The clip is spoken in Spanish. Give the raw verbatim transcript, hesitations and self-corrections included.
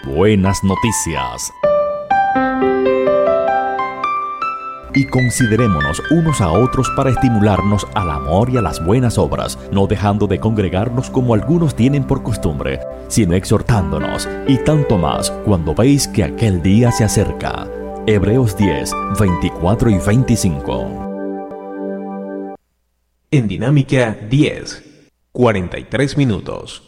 buenas noticias. Y considerémonos unos a otros para estimularnos al amor y a las buenas obras, no dejando de congregarnos como algunos tienen por costumbre, sino exhortándonos, y tanto más cuando veis que aquel día se acerca. Hebreos diez, veinticuatro y veinticinco. En Dinámica diez, cuarenta y tres minutos.